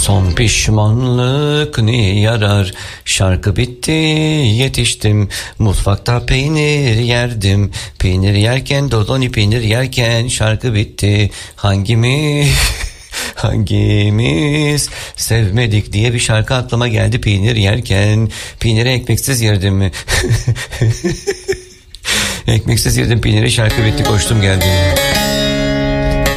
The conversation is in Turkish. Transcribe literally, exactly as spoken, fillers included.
Son pişmanlık ne yarar? Şarkı bitti, yetiştim. Mutfakta peynir yerdim. Peynir yerken, Dodoni peynir yerken şarkı bitti. Hangimiz, hangimiz sevmedik diye bir şarkı aklıma geldi peynir yerken. Peyniri ekmeksiz yerdim. Ekmeksiz yedim peyniri, şarkı bitti, koştum geldim.